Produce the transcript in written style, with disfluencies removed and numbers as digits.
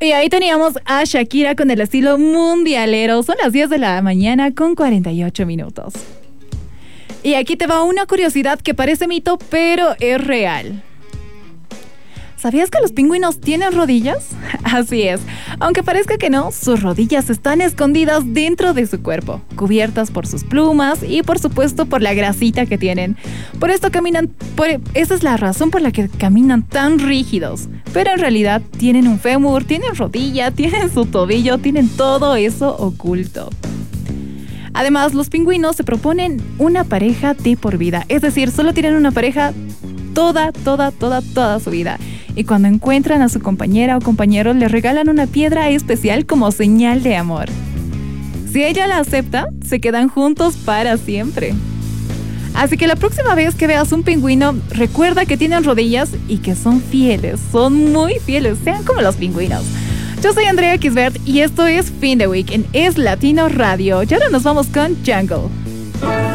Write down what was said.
Y ahí teníamos a Shakira con el estilo mundialero. Son las 10 de la mañana con 48 minutos. Y aquí te va una curiosidad que parece mito, pero es real. ¿Sabías que los pingüinos tienen rodillas? Así es. Aunque parezca que no, sus rodillas están escondidas dentro de su cuerpo, cubiertas por sus plumas y por supuesto por la grasita que tienen. Por esto esa es la razón por la que caminan tan rígidos. Pero en realidad tienen un fémur, tienen rodilla, tienen su tobillo, tienen todo eso oculto. Además, los pingüinos se proponen una pareja de por vida. Es decir, solo tienen una pareja toda su vida. Y cuando encuentran a su compañera o compañero, le regalan una piedra especial como señal de amor. Si ella la acepta, se quedan juntos para siempre. Así que la próxima vez que veas un pingüino, recuerda que tienen rodillas y que son fieles, son muy fieles, sean como los pingüinos. Yo soy Andrea Kisbert y esto es Fin de Week en Es Latino Radio. Y ahora nos vamos con Jungle.